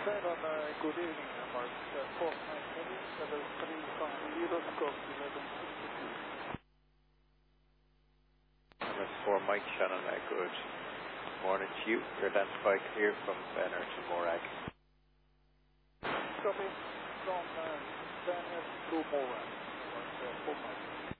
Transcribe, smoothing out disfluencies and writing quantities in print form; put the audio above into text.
Ceylon, good evening, Mark 497, level 35, Euroscope 1162. That's 4 Mike Shannon, good morning to you. You're identified here from Bennett to Morag. Copy from Bennett to Morag, Mark 4 Mike.